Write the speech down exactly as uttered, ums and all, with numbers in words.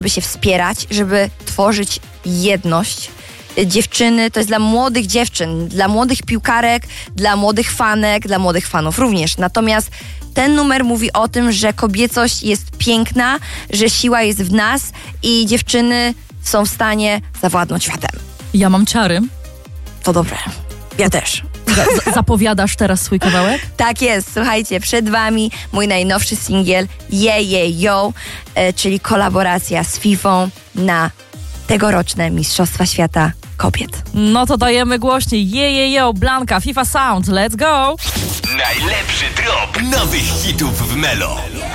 by się wspierać, żeby tworzyć jedność. Dziewczyny, to jest dla młodych dziewczyn, dla młodych piłkarek, dla młodych fanek, dla młodych fanów również. Natomiast ten numer mówi o tym, że kobiecość jest piękna, że siła jest w nas i dziewczyny są w stanie zawładnąć światem. Ja mam ciary. To dobre. Ja też. Z- zapowiadasz teraz swój kawałek? Tak jest, słuchajcie, przed wami mój najnowszy singiel Yeah Yeah Yo, e, czyli kolaboracja z Fifą na tegoroczne Mistrzostwa Świata Kobiet. No to dajemy głośniej. Je, je, yo, Blanka, FIFA Sound, let's go! Najlepszy drop nowych hitów w Melo.